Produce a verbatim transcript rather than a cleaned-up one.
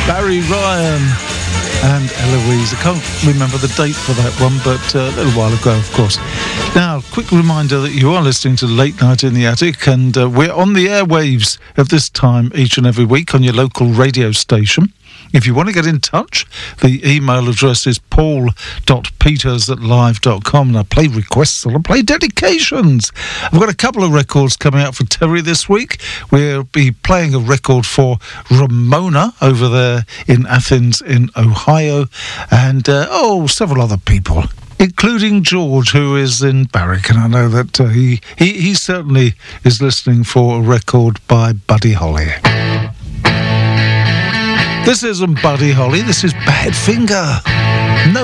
Barry Ryan and Eloise. I can't remember the date for that one, but uh, a little while ago, of course. Now, quick reminder that you are listening to Late Night in the Attic, and uh, we're on the airwaves at this time each and every week on your local radio station. If you want to get in touch, the email address is paul dot peters at live dot com, and I play requests and I play dedications. I've got a couple of records coming out for Terry this week. We'll be playing a record for Ramona over there in Athens in Ohio, and uh, oh, several other people, including George, who is in Barrick, and I know that uh, he, he, he certainly is listening for a record by Buddy Holly. This isn't Buddy Holly, this is Badfinger. No